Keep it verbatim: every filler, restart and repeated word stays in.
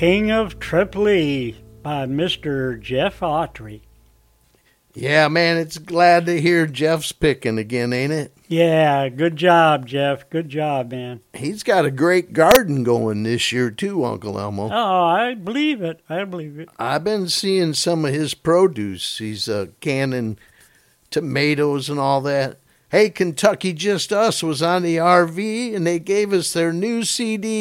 King of Tripoli by Mister Jeff Autry. Yeah, man, it's glad to hear Jeff's picking again, ain't it? Yeah, good job, Jeff. Good job, man. He's got a great garden going this year, too, Uncle Elmo. Oh, I believe it. I believe it. I've been seeing some of his produce. He's uh, canning tomatoes and all that. Hey, Kentucky Just Us was on the R V, and they gave us their new C D